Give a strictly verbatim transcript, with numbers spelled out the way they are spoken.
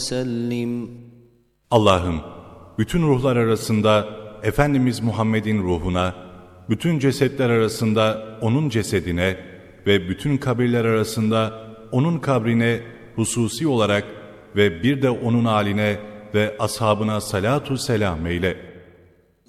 وسلم. Allah'ım, bütün ruhlar arasında Efendimiz Muhammed'in ruhuna, bütün cesetler arasında onun cesedine ve bütün kabirler arasında onun kabrine hususi olarak ve bir de onun haline ve ashabına salatu selam eyle.